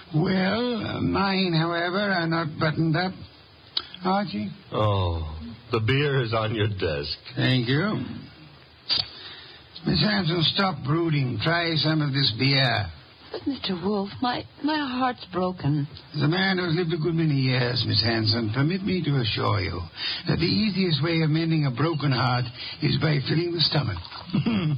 Well, mine, however, are not buttoned up. Archie? Oh, the beer is on your desk. Thank you. Miss Hanson, stop brooding. Try some of this beer. But, Mr. Wolf, my heart's broken. As a man who has lived a good many years, Miss Hanson, permit me to assure you that the easiest way of mending a broken heart is by filling the stomach.